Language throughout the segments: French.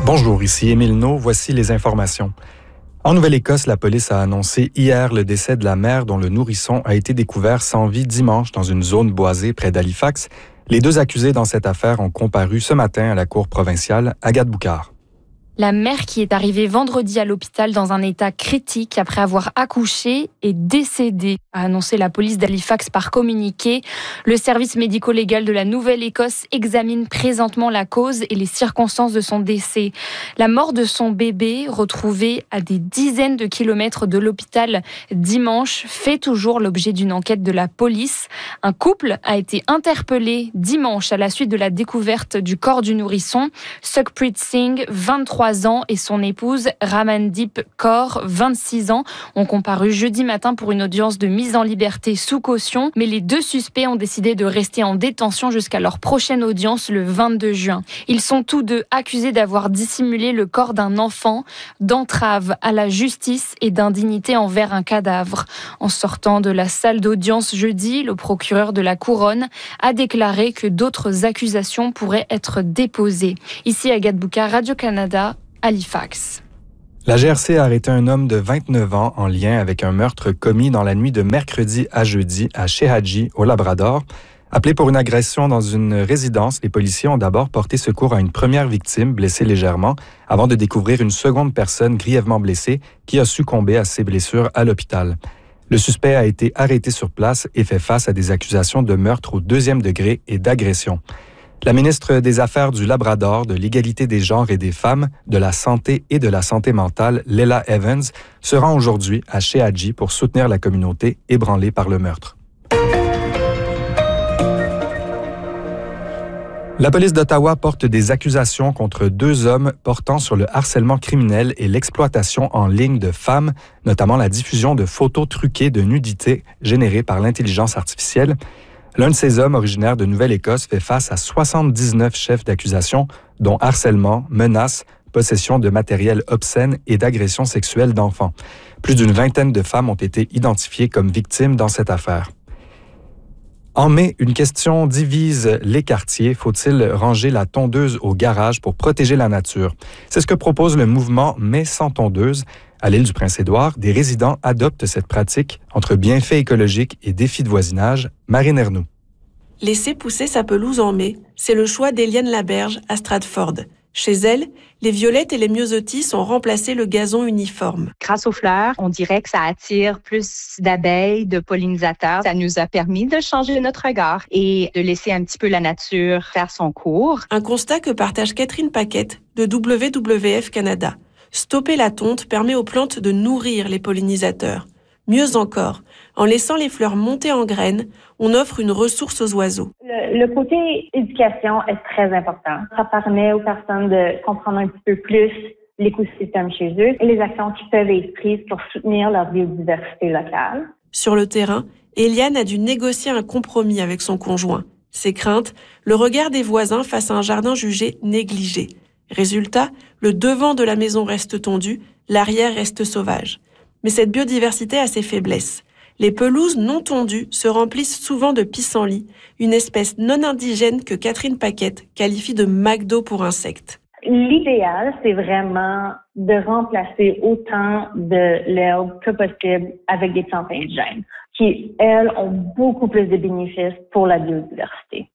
Bonjour, ici Émile Naud, voici les informations. En Nouvelle-Écosse, la police a annoncé hier le décès de la mère dont le nourrisson a été découvert sans vie dimanche dans une zone boisée près d'Halifax. Les deux accusés dans cette affaire ont comparu ce matin à la cour provinciale Agathe Boucard. La mère qui est arrivée vendredi à l'hôpital dans un état critique après avoir accouché est décédée, a annoncé la police d'Halifax par communiqué. Le service médico-légal de la Nouvelle-Écosse examine présentement la cause et les circonstances de son décès. La mort de son bébé, retrouvé à des dizaines de kilomètres de l'hôpital dimanche, fait toujours l'objet d'une enquête de la police. Un couple a été interpellé dimanche à la suite de la découverte du corps du nourrisson. Sukhpreet Singh, 23 ans, et son épouse Ramandeep Kaur, 26 ans, ont comparu jeudi matin pour une audience de mise en liberté sous caution, mais les deux suspects ont décidé de rester en détention jusqu'à leur prochaine audience le 22 juin. Ils sont tous deux accusés d'avoir dissimulé le corps d'un enfant, d'entrave à la justice et d'indignité envers un cadavre. En sortant de la salle d'audience jeudi, le procureur de la Couronne a déclaré que d'autres accusations pourraient être déposées. Ici Agathe Boucard, Radio-Canada, Halifax. La GRC a arrêté un homme de 29 ans en lien avec un meurtre commis dans la nuit de mercredi à jeudi à Shehaji, au Labrador. Appelés pour une agression dans une résidence, les policiers ont d'abord porté secours à une première victime blessée légèrement avant de découvrir une seconde personne grièvement blessée qui a succombé à ses blessures à l'hôpital. Le suspect a été arrêté sur place et fait face à des accusations de meurtre au 2e degré et d'agression. La ministre des Affaires du Labrador, de l'égalité des genres et des femmes, de la santé et de la santé mentale, Leila Evans, se rend aujourd'hui à Shehaji pour soutenir la communauté ébranlée par le meurtre. La police d'Ottawa porte des accusations contre 2 hommes portant sur le harcèlement criminel et l'exploitation en ligne de femmes, notamment la diffusion de photos truquées de nudité générées par l'intelligence artificielle. L'un de ces hommes, originaire de Nouvelle-Écosse, fait face à 79 chefs d'accusation, dont harcèlement, menaces, possession de matériel obscène et d'agression sexuelle d'enfants. Plus d'une vingtaine de femmes ont été identifiées comme victimes dans cette affaire. En mai, une question divise les quartiers. Faut-il ranger la tondeuse au garage pour protéger la nature? C'est ce que propose le mouvement Mai sans tondeuse. À l'île du Prince-Édouard, des résidents adoptent cette pratique entre bienfaits écologiques et défis de voisinage. Marine Ernoux. Laisser pousser sa pelouse en mai, c'est le choix d'Éliane Laberge à Stratford. Chez elle, les violettes et les myosotis ont remplacé le gazon uniforme. Grâce aux fleurs, on dirait que ça attire plus d'abeilles, de pollinisateurs. Ça nous a permis de changer notre regard et de laisser un petit peu la nature faire son cours. Un constat que partage Catherine Paquette de WWF Canada. Stopper la tonte permet aux plantes de nourrir les pollinisateurs. Mieux encore, en laissant les fleurs monter en graines, on offre une ressource aux oiseaux. Le côté éducation est très important. Ça permet aux personnes de comprendre un petit peu plus l'écosystème chez eux et les actions qui peuvent être prises pour soutenir leur biodiversité locale. Sur le terrain, Eliane a dû négocier un compromis avec son conjoint. Ses craintes, le regard des voisins face à un jardin jugé négligé. Résultat, le devant de la maison reste tondu, l'arrière reste sauvage. Mais cette biodiversité a ses faiblesses. Les pelouses non tondues se remplissent souvent de pissenlits, une espèce non indigène que Catherine Paquette qualifie de McDo pour insectes. L'idéal, c'est vraiment de remplacer autant de l'herbe que possible avec des plantes indigènes, qui, elles, ont beaucoup plus de bénéfices pour la biodiversité.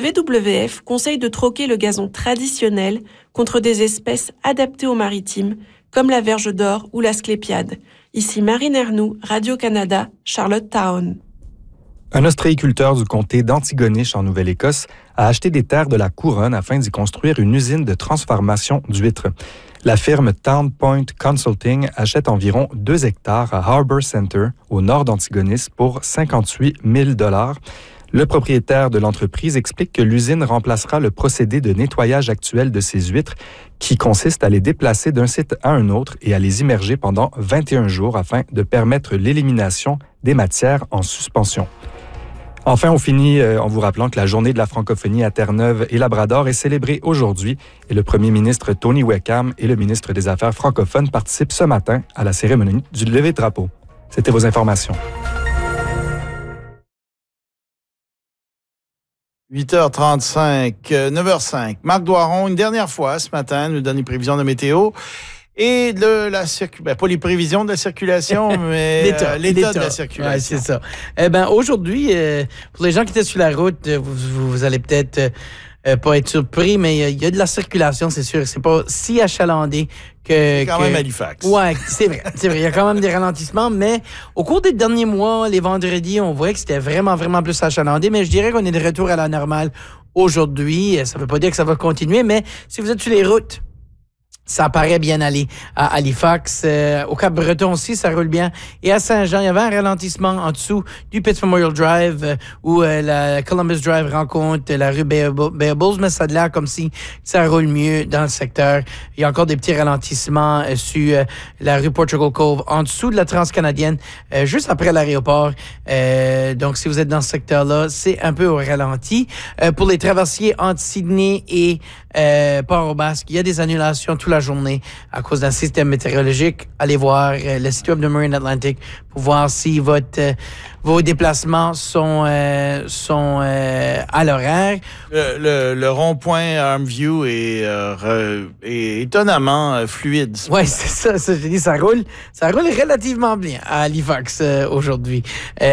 WWF conseille de troquer le gazon traditionnel contre des espèces adaptées aux maritimes, comme la verge d'or ou la sclépiade. Ici Marine Ernoux, Radio-Canada, Charlottetown. Un ostréiculteur du comté d'Antigonish en Nouvelle-Écosse a acheté des terres de la Couronne afin d'y construire une usine de transformation d'huîtres. La firme Town Point Consulting achète environ 2 hectares à Harbour Center, au nord d'Antigonish, pour 58 000 $. Le propriétaire de l'entreprise explique que l'usine remplacera le procédé de nettoyage actuel de ces huîtres, qui consiste à les déplacer d'un site à un autre et à les immerger pendant 21 jours afin de permettre l'élimination des matières en suspension. Enfin, on finit en vous rappelant que la journée de la francophonie à Terre-Neuve et Labrador est célébrée aujourd'hui et le premier ministre Tony Wickham et le ministre des Affaires francophones participent ce matin à la cérémonie du lever de drapeau. C'était vos informations. 8h35, 9h05. Marc Doiron, une dernière fois ce matin, nous donne les prévisions de météo et de la circulation. Pas les prévisions de la circulation, mais l'état de la circulation. Ouais, c'est ça. Aujourd'hui, pour les gens qui étaient sur la route, vous allez peut-être pas être surpris, mais il y a de la circulation, c'est sûr. C'est pas si achalandé c'est quand même Halifax. Ouais, c'est vrai. Il y a quand même des ralentissements, mais au cours des derniers mois, les vendredis, on voyait que c'était vraiment, vraiment plus achalandé, mais je dirais qu'on est de retour à la normale aujourd'hui. Ça veut pas dire que ça va continuer, mais si vous êtes sur les routes, ça paraît bien aller à Halifax. Au Cap-Breton aussi, ça roule bien. Et à Saint-Jean, il y avait un ralentissement en dessous du Pitts Memorial Drive où la Columbus Drive rencontre la rue Beables, mais ça a l'air comme si ça roule mieux dans le secteur. Il y a encore des petits ralentissements sur la rue Portugal Cove, en dessous de la Transcanadienne, juste après l'aéroport. Donc, si vous êtes dans ce secteur-là, c'est un peu au ralenti. Pour les traversiers entre Sydney et Port-au-Basque, il y a des annulations toute la journée à cause d'un système météorologique. Allez voir le site web de Marine Atlantic pour voir si vos déplacements sont à l'horaire. Le rond-point Armview est étonnamment fluide. Oui, c'est ça. Je dis, ça roule relativement bien à Halifax aujourd'hui.